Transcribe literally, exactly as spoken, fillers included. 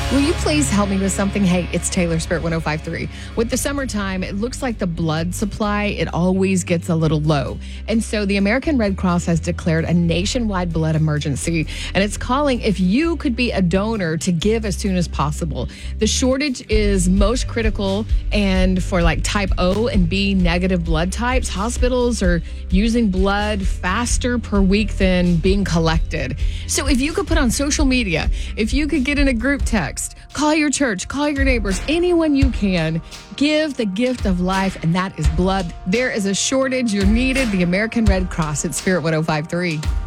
Will you please help me with something? Hey, it's Taylor Spirit one oh five point three. With the summertime, it looks like the blood supply, it always gets a little low. And so the American Red Cross has declared a nationwide blood emergency. And it's calling if you could be a donor to give as soon as possible. The shortage is most critical, and for like type O and B negative blood types, hospitals are using blood faster per week than being collected. So if you could put on social media, if you could get in a group text, call your church, call your neighbors, anyone you can, give the gift of life, and that is blood. There is a shortage. You're needed. The American Red Cross at Spirit one oh five point three.